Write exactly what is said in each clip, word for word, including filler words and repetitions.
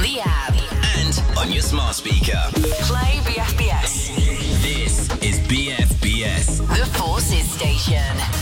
the app and on your smart speaker. Play B F B S. This is B F B S, The Forces Station.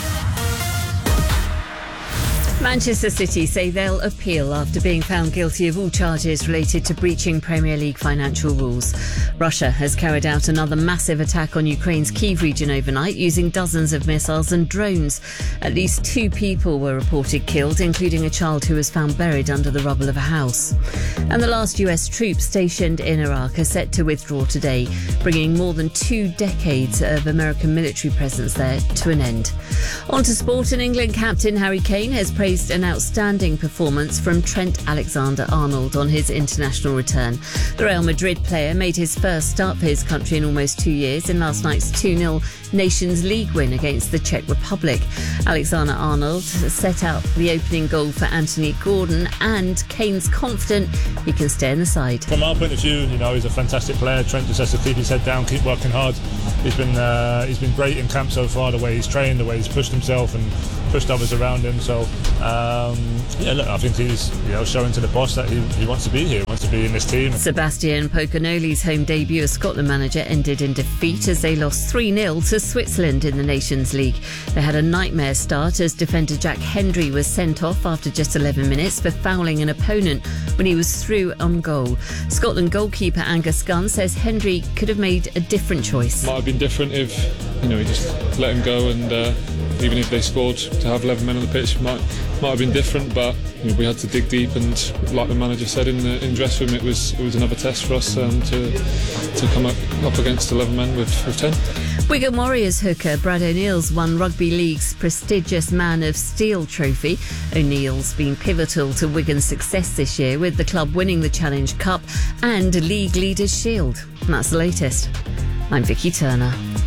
Manchester City say they'll appeal after being found guilty of all charges related to breaching Premier League financial rules. Russia has carried out another massive attack on Ukraine's Kyiv region overnight using dozens of missiles and drones. At least two people were reported killed, including a child who was found buried under the rubble of a house. And the last U S troops stationed in Iraq are set to withdraw today, bringing more than two decades of American military presence there to an end. On to sport, and England captain Harry Kane has praised an outstanding performance from Trent Alexander-Arnold on his international return. The Real Madrid player made his first start for his country in almost two years in last night's two nil Nations League win against the Czech Republic. Alexander-Arnold set out the opening goal for Anthony Gordon, and Kane's confident he can stay in the side. From our point of view, you know, he's a fantastic player. Trent just has to keep his head down, keep working hard. He's been uh, he's been great in camp so far, the way he's trained, the way he's pushed himself and pushed others around him. So um, yeah, look, I think he's you know showing to the boss that he, he wants to be here, wants to be in this team. Sebastian Pocognoli's home debut as Scotland manager ended in defeat as they lost three nil to Switzerland in the Nations League. They had a nightmare start as defender Jack Hendry was sent off after just eleven minutes for fouling an opponent when he was through on goal. Scotland goalkeeper Angus Gunn says Hendry could have made a different choice. Might have been different if you know he just let him go, and uh, even if they scored, to have eleven men on the pitch might might have been different. But you know, we had to dig deep, and like the manager said in the in dress room, it was it was another test for us um, to to come up, up against eleven men with, with ten. Wigan Warriors hooker Brad O'Neill's won Rugby League's prestigious Man of Steel trophy. O'Neill's been pivotal to Wigan's success this year, with the club winning the Challenge Cup and League Leaders Shield. And that's the latest. I'm Vicky Turner.